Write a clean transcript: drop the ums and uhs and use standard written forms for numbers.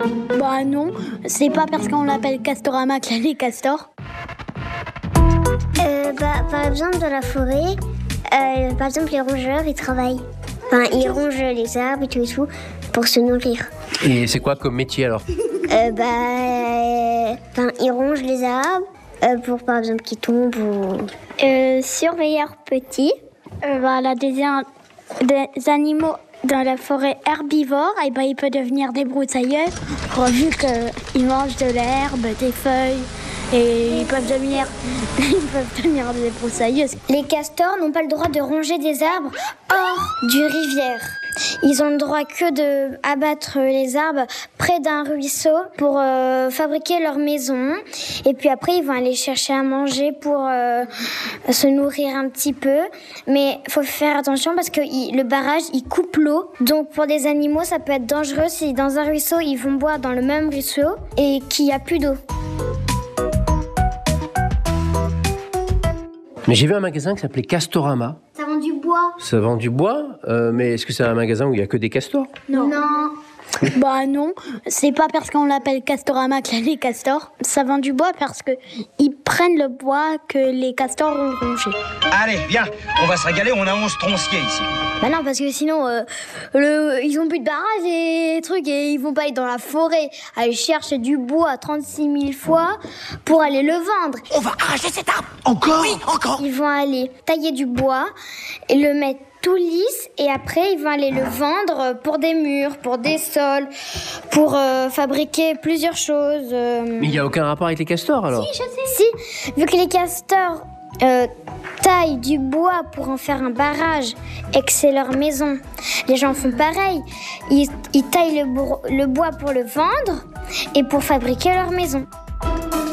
Bah non, c'est pas parce qu'on l'appelle Castorama qu'il y a les castors. Par exemple, dans la forêt, par exemple, les rongeurs, ils travaillent. Enfin, ils rongent les arbres et tout pour se nourrir. Et c'est quoi comme métier alors? Ils rongent les arbres pour, par exemple, qu'ils tombent ou... Surveilleur petit, des animaux dans la forêt herbivore, et il peut devenir des broussailleurs, vu qu'ils mangent de l'herbe, des feuilles, et ils peuvent devenir des broussailleuses. Les castors n'ont pas le droit de ronger des arbres hors du rivière. Ils ont le droit que d'abattre les arbres près d'un ruisseau pour fabriquer leur maison. Et puis après, ils vont aller chercher à manger pour se nourrir un petit peu. Mais il faut faire attention parce que le barrage, il coupe l'eau. Donc pour des animaux, ça peut être dangereux si dans un ruisseau, ils vont boire dans le même ruisseau et qu'il n'y a plus d'eau. Mais j'ai vu un magasin qui s'appelait Castorama. Ça vend du bois. Ça vend du bois, mais est-ce que c'est un magasin où il n'y a que des castors? Non. Bah non, c'est pas parce qu'on l'appelle Castorama qu'il y a les castors. Ça vend du bois parce qu'ils prennent le bois que les castors ont rongé. Allez, viens, on va se régaler, on a 11 tronciers ici. Bah non, parce que sinon, ils ont plus de barrage et trucs, et ils vont pas aller dans la forêt, aller chercher du bois 36 000 fois pour aller le vendre. On va arracher cet arbre. Encore? Oui, encore. Ils vont aller tailler du bois et le mettre tout lisse, et après ils vont aller le vendre pour des murs, pour des sols, pour fabriquer plusieurs choses. Mais il n'y a aucun rapport avec les castors alors? Si, je sais. Si, vu que les castors taillent du bois pour en faire un barrage et que c'est leur maison, les gens font pareil. Ils taillent le bois pour le vendre et pour fabriquer leur maison.